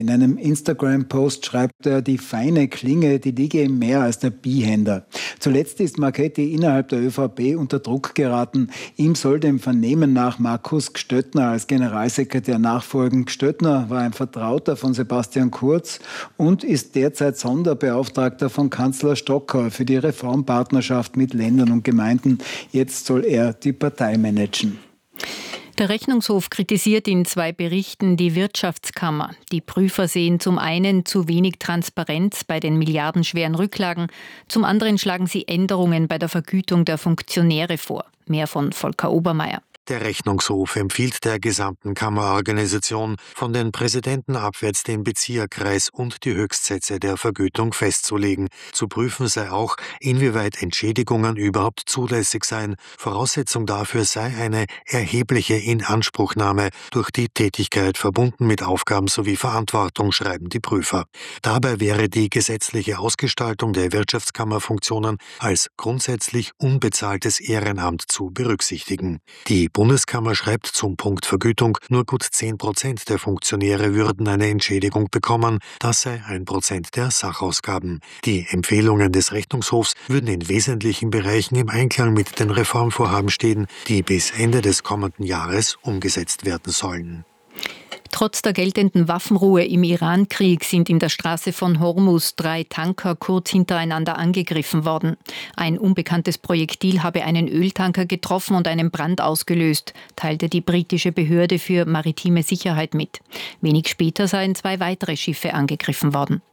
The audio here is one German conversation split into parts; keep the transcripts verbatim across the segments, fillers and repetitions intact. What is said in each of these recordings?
In einem Instagram-Post schreibt er, die feine Klinge, die liege ihm mehr als der Bihänder. Zuletzt ist Marchetti innerhalb der ÖVP unter Druck geraten. Ihm soll dem Vernehmen nach Markus Gstöttner als Generalsekretär nachfolgen. Gstöttner war ein Vertrauter von Sebastian Kurz und ist derzeit Sonderbeauftragter von Kanzler Stocker für die Reformpartnerschaft mit Ländern und Gemeinden. Jetzt soll er die Partei managen. Der Rechnungshof kritisiert in zwei Berichten die Wirtschaftskammer. Die Prüfer sehen zum einen zu wenig Transparenz bei den milliardenschweren Rücklagen, zum anderen schlagen sie Änderungen bei der Vergütung der Funktionäre vor. Mehr von Volker Obermeier. Der Rechnungshof empfiehlt der gesamten Kammerorganisation, von den Präsidenten abwärts den Bezieherkreis und die Höchstsätze der Vergütung festzulegen. Zu prüfen sei auch, inwieweit Entschädigungen überhaupt zulässig seien. Voraussetzung dafür sei eine erhebliche Inanspruchnahme durch die Tätigkeit verbunden mit Aufgaben sowie Verantwortung, schreiben die Prüfer. Dabei wäre die gesetzliche Ausgestaltung der Wirtschaftskammerfunktionen als grundsätzlich unbezahltes Ehrenamt zu berücksichtigen. Die Bundeskammer schreibt zum Punkt Vergütung, nur gut zehn Prozent der Funktionäre würden eine Entschädigung bekommen. Das sei ein Prozent der Sachausgaben. Die Empfehlungen des Rechnungshofs würden in wesentlichen Bereichen im Einklang mit den Reformvorhaben stehen, die bis Ende des kommenden Jahres umgesetzt werden sollen. Trotz der geltenden Waffenruhe im Iran-Krieg sind in der Straße von Hormuz drei Tanker kurz hintereinander angegriffen worden. Ein unbekanntes Projektil habe einen Öltanker getroffen und einen Brand ausgelöst, teilte die britische Behörde für maritime Sicherheit mit. Wenig später seien zwei weitere Schiffe angegriffen worden.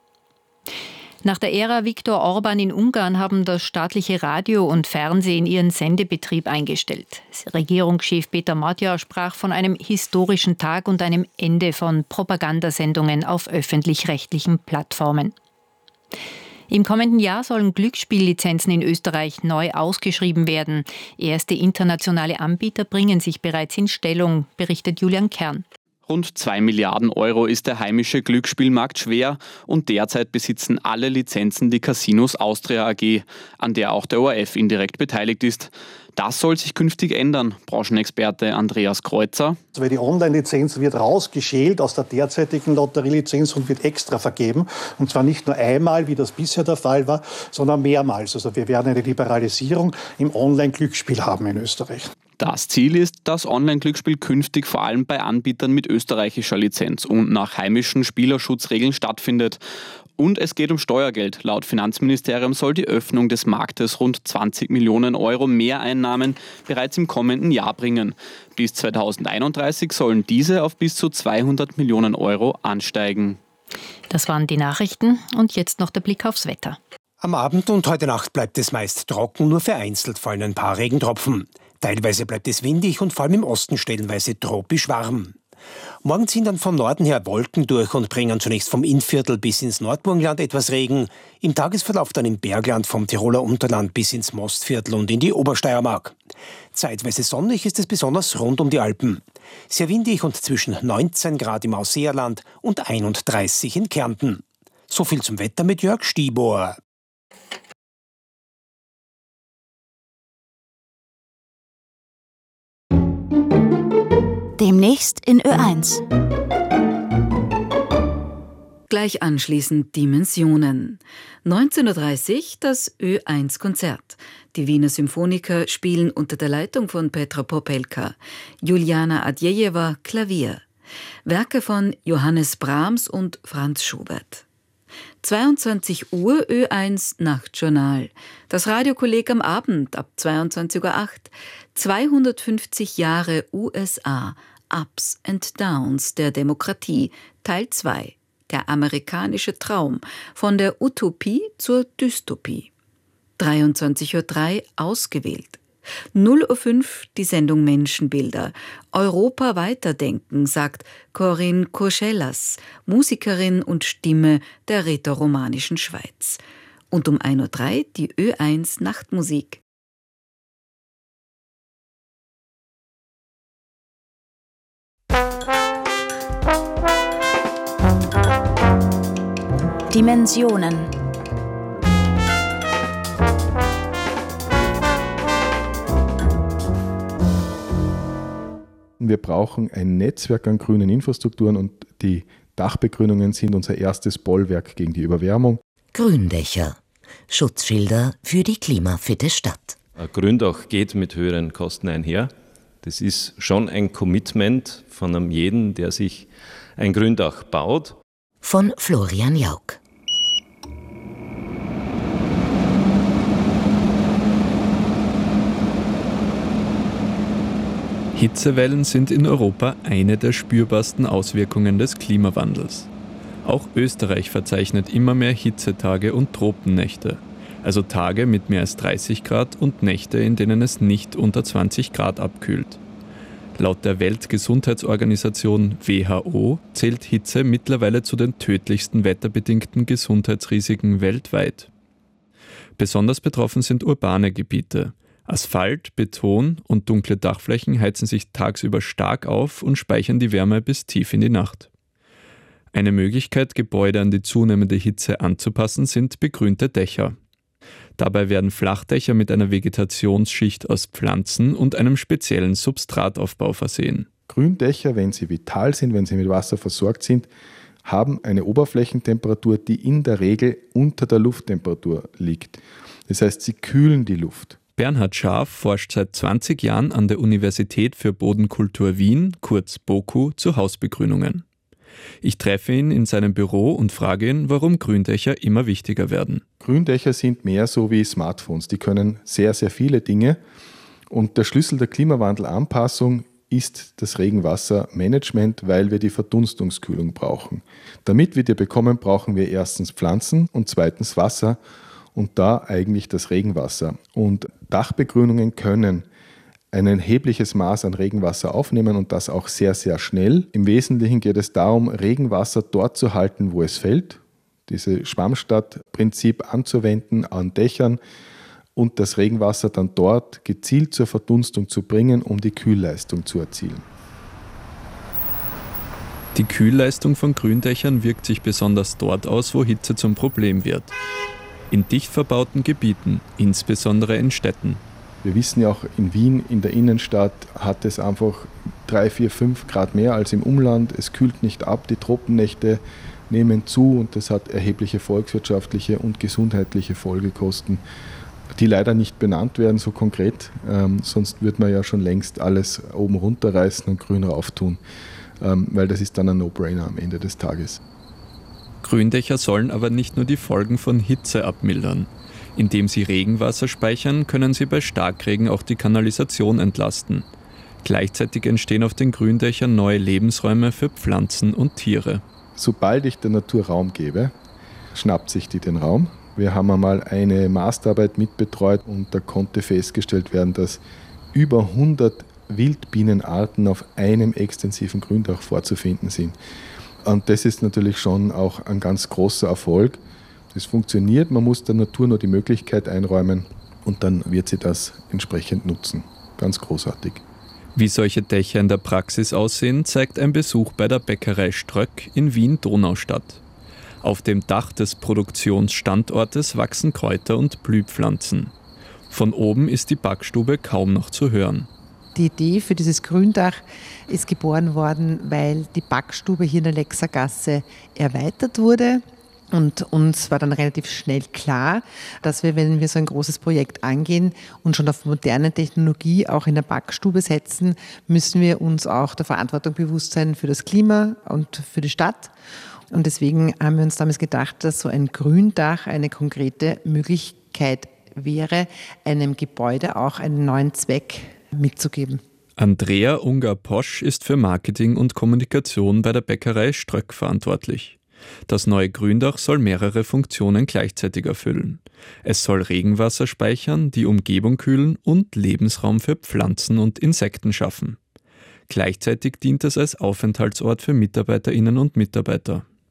Nach der Ära Viktor Orban in Ungarn haben das staatliche Radio und Fernsehen ihren Sendebetrieb eingestellt. Regierungschef Peter Magyar sprach von einem historischen Tag und einem Ende von Propagandasendungen auf öffentlich-rechtlichen Plattformen. Im kommenden Jahr sollen Glücksspiellizenzen in Österreich neu ausgeschrieben werden. Erste internationale Anbieter bringen sich bereits in Stellung, berichtet Julian Kern. Rund zwei Milliarden Euro ist der heimische Glücksspielmarkt schwer und derzeit besitzen alle Lizenzen die Casinos Austria A G, an der auch der O R F indirekt beteiligt ist. Das soll sich künftig ändern, Branchenexperte Andreas Kreuzer. Weil die Online-Lizenz wird rausgeschält aus der derzeitigen Lotterielizenz und wird extra vergeben. Und zwar nicht nur einmal, wie das bisher der Fall war, sondern mehrmals. Also wir werden eine Liberalisierung im Online-Glücksspiel haben in Österreich. Das Ziel ist, dass Online-Glücksspiel künftig vor allem bei Anbietern mit österreichischer Lizenz und nach heimischen Spielerschutzregeln stattfindet. Und es geht um Steuergeld. Laut Finanzministerium soll die Öffnung des Marktes rund zwanzig Millionen Euro Mehreinnahmen bereits im kommenden Jahr bringen. Bis zweitausendeinunddreißig sollen diese auf bis zu zweihundert Millionen Euro ansteigen. Das waren die Nachrichten und jetzt noch der Blick aufs Wetter. Am Abend und heute Nacht bleibt es meist trocken, nur vereinzelt fallen ein paar Regentropfen. Teilweise bleibt es windig und vor allem im Osten stellenweise tropisch warm. Morgen ziehen dann von Norden her Wolken durch und bringen zunächst vom Innviertel bis ins Nordburgenland etwas Regen. Im Tagesverlauf dann im Bergland vom Tiroler Unterland bis ins Mostviertel und in die Obersteiermark. Zeitweise sonnig ist es besonders rund um die Alpen. Sehr windig und zwischen neunzehn Grad im Ausseerland und einunddreißig in Kärnten. So viel zum Wetter mit Jörg Stiebohr. Demnächst in Ö eins. Gleich anschließend Dimensionen. neunzehn Uhr dreißig das Ö eins Konzert. Die Wiener Symphoniker spielen unter der Leitung von Petra Popelka. Juliana Adjejewa Klavier. Werke von Johannes Brahms und Franz Schubert. zweiundzwanzig Uhr Ö eins Nachtjournal. Das Radiokolleg am Abend ab zweiundzwanzig Uhr acht. zweihundertfünfzig Jahre U S A. Ups and Downs der Demokratie. Teil zwei. Der amerikanische Traum. Von der Utopie zur Dystopie. dreiundzwanzig Uhr drei ausgewählt. null Uhr fünf die Sendung Menschenbilder. Europa weiterdenken, sagt Corinne Courchelas, Musikerin und Stimme der rätoromanischen Schweiz. Und um ein Uhr drei die Ö eins Nachtmusik. Dimensionen. Wir brauchen ein Netzwerk an grünen Infrastrukturen und die Dachbegrünungen sind unser erstes Bollwerk gegen die Überwärmung. Gründächer. Schutzschilder für die klimafitte Stadt. Ein Gründach geht mit höheren Kosten einher. Das ist schon ein Commitment von einem jeden, der sich ein Gründach baut. Von Florian Jauch. Hitzewellen sind in Europa eine der spürbarsten Auswirkungen des Klimawandels. Auch Österreich verzeichnet immer mehr Hitzetage und Tropennächte, also Tage mit mehr als dreißig Grad und Nächte, in denen es nicht unter zwanzig Grad abkühlt. Laut der Weltgesundheitsorganisation W H O zählt Hitze mittlerweile zu den tödlichsten wetterbedingten Gesundheitsrisiken weltweit. Besonders betroffen sind urbane Gebiete. Asphalt, Beton und dunkle Dachflächen heizen sich tagsüber stark auf und speichern die Wärme bis tief in die Nacht. Eine Möglichkeit, Gebäude an die zunehmende Hitze anzupassen, sind begrünte Dächer. Dabei werden Flachdächer mit einer Vegetationsschicht aus Pflanzen und einem speziellen Substrataufbau versehen. Gründächer, wenn sie vital sind, wenn sie mit Wasser versorgt sind, haben eine Oberflächentemperatur, die in der Regel unter der Lufttemperatur liegt. Das heißt, sie kühlen die Luft. Bernhard Scharf forscht seit zwanzig Jahren an der Universität für Bodenkultur Wien, kurz BOKU, zu Hausbegrünungen. Ich treffe ihn in seinem Büro und frage ihn, warum Gründächer immer wichtiger werden. Gründächer sind mehr so wie Smartphones. Die können sehr, sehr viele Dinge. Und der Schlüssel der Klimawandelanpassung ist das Regenwassermanagement, weil wir die Verdunstungskühlung brauchen. Damit wir die bekommen, brauchen wir erstens Pflanzen und zweitens Wasser und da eigentlich das Regenwasser. Und Dachbegrünungen können ein erhebliches Maß an Regenwasser aufnehmen und das auch sehr, sehr schnell. Im Wesentlichen geht es darum, Regenwasser dort zu halten, wo es fällt, dieses Schwammstadtprinzip anzuwenden an Dächern und das Regenwasser dann dort gezielt zur Verdunstung zu bringen, um die Kühlleistung zu erzielen. Die Kühlleistung von Gründächern wirkt sich besonders dort aus, wo Hitze zum Problem wird. In dicht verbauten Gebieten, insbesondere in Städten. Wir wissen ja auch, in Wien, in der Innenstadt, hat es einfach drei, vier, fünf Grad mehr als im Umland. Es kühlt nicht ab, die Tropennächte nehmen zu und das hat erhebliche volkswirtschaftliche und gesundheitliche Folgekosten, die leider nicht benannt werden so konkret. Ähm, sonst würde man ja schon längst alles oben runterreißen und grün rauftun, ähm, weil das ist dann ein No-Brainer am Ende des Tages. Gründächer sollen aber nicht nur die Folgen von Hitze abmildern. Indem sie Regenwasser speichern, können sie bei Starkregen auch die Kanalisation entlasten. Gleichzeitig entstehen auf den Gründächern neue Lebensräume für Pflanzen und Tiere. Sobald ich der Natur Raum gebe, schnappt sich die den Raum. Wir haben einmal eine Masterarbeit mitbetreut und da konnte festgestellt werden, dass über hundert Wildbienenarten auf einem extensiven Gründach vorzufinden sind. Und das ist natürlich schon auch ein ganz großer Erfolg. Es funktioniert, man muss der Natur nur die Möglichkeit einräumen und dann wird sie das entsprechend nutzen. Ganz großartig. Wie solche Dächer in der Praxis aussehen, zeigt ein Besuch bei der Bäckerei Ströck in Wien-Donaustadt. Auf dem Dach des Produktionsstandortes wachsen Kräuter und Blühpflanzen. Von oben ist die Backstube kaum noch zu hören. Die Idee für dieses Gründach ist geboren worden, weil die Backstube hier in der Lexergasse erweitert wurde. Und uns war dann relativ schnell klar, dass wir, wenn wir so ein großes Projekt angehen und schon auf moderne Technologie auch in der Backstube setzen, müssen wir uns auch der Verantwortung bewusst sein für das Klima und für die Stadt. Und deswegen haben wir uns damals gedacht, dass so ein Gründach eine konkrete Möglichkeit wäre, einem Gebäude auch einen neuen Zweck mitzugeben. Andrea Unger-Posch ist für Marketing und Kommunikation bei der Bäckerei Ströck verantwortlich. Das neue Gründach soll mehrere Funktionen gleichzeitig erfüllen. Es soll Regenwasser speichern, die Umgebung kühlen und Lebensraum für Pflanzen und Insekten schaffen. Gleichzeitig dient es als Aufenthaltsort für Mitarbeiterinnen und Mitarbeiter.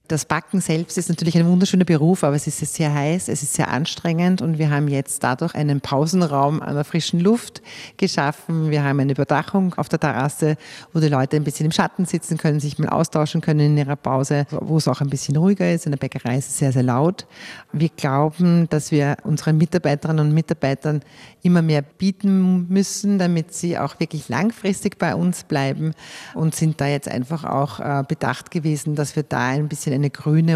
Das Backen selbst ist natürlich ein wunderschöner Beruf, aber es ist sehr heiß, es ist sehr anstrengend und wir haben jetzt dadurch einen Pausenraum an der frischen Luft geschaffen. Wir haben eine Überdachung auf der Terrasse, wo die Leute ein bisschen im Schatten sitzen können, sich mal austauschen können in ihrer Pause, wo es auch ein bisschen ruhiger ist. In der Bäckerei ist es sehr, sehr laut. Wir glauben, dass wir unseren Mitarbeiterinnen und Mitarbeitern immer mehr bieten müssen, damit sie auch wirklich langfristig bei uns bleiben und sind da jetzt einfach auch bedacht gewesen, dass wir da ein bisschen eine grüne